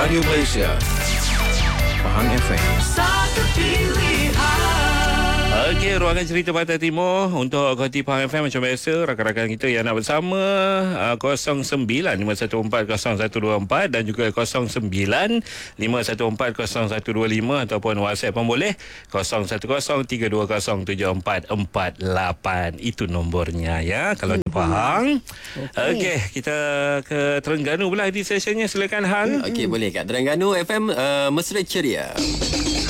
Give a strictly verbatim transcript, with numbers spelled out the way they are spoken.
Radio Malaysia, Pahang F M. Satu pilihan. Okey, ruangan cerita Pantai Timur untuk Koti Pahang F M macam biasa. Rakan-rakan kita yang nak bersama uh, kosong sembilan lima satu empat kosong satu dua empat dan juga kosong sembilan lima satu empat kosong satu dua lima ataupun WhatsApp pun boleh kosong satu kosong tiga dua kosong tujuh empat empat lapan. Itu nombornya ya kalau di Pahang. Okey, okay, kita ke Terengganu pula di sessionnya. Silakan Hang. Okey, boleh kat Terengganu F M uh, Mesra Ceria.